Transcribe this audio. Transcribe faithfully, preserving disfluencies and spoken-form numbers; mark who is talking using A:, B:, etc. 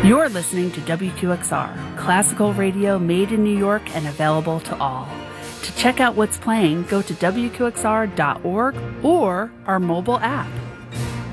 A: You're listening to W Q X R, classical radio made in New York and available to all. To check out what's playing, go to W Q X R dot org or our mobile app.